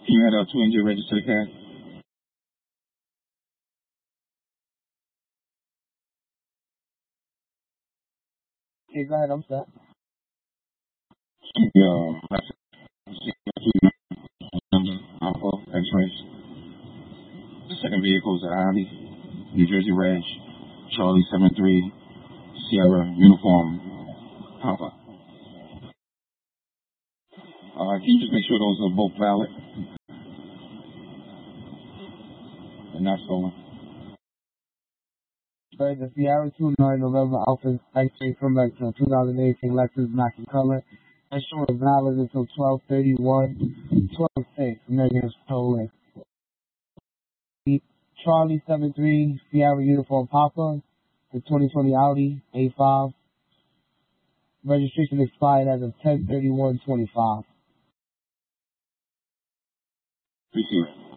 Can you add 2 register the car? Okay, go ahead, I'm set. Number Alpha X-rays. The second vehicle is a Audi, New Jersey Reg, Charlie 73, Sierra Uniform Papa. Can you just make sure those are both valid and not stolen? The Sierra 29 November Alpha X-ray from a 2018 Lexus Black in color. Insurance valid until 12/31/12/6. Negative stolen. Charlie 73 Sierra Uniform Papa. The 2020 Audi A5. Registration expired as of 10/31/25. Appreciate it.